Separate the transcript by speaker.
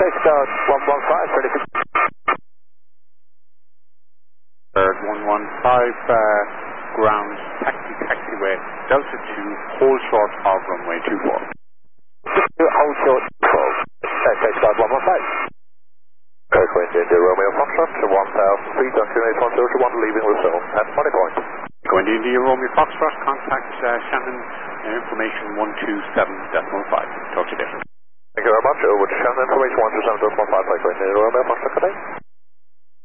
Speaker 1: Start 115, ready for...
Speaker 2: 115, ground, taxiway, Delta 2, hold short of runway 24.
Speaker 1: Hold short, 12. Okay, start 115. Correct, wind India Romeo Foxtrot to 1000 feet, until 8101, leaving Rousseau at Money Point.
Speaker 2: Going to India Romeo Foxtrot, contact Shannon, information 127.5. Talk to you later.
Speaker 1: Thank you very much. Over to Shannon, information 127.5, India Romeo Foxtrot, good day.